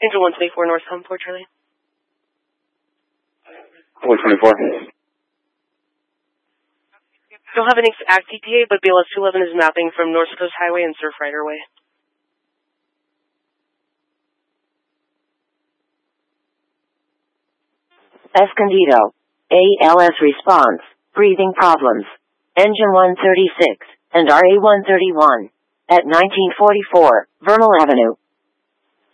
Angel 124 North Port Charlie. 424. Don't have an exact ETA, but BLS 211 is mapping from North Coast Highway and Surfrider Way. Escondido. ALS response. Breathing problems. Engine 136 and RA 131 at 1944 Vermal Avenue.